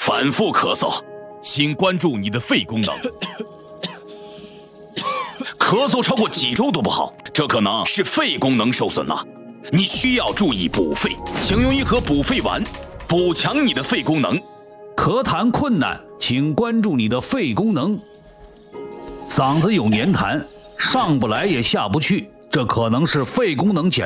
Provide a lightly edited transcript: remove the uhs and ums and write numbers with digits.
反复咳嗽，请关注你的肺功能。咳嗽超过几周都不好，这可能是肺功能受损了。你需要注意补肺，请用一盒补肺丸，补强你的肺功能。 咳痰困难，请关注你的肺功能。嗓子有黏痰，上不来也下不去，这可能是肺功能减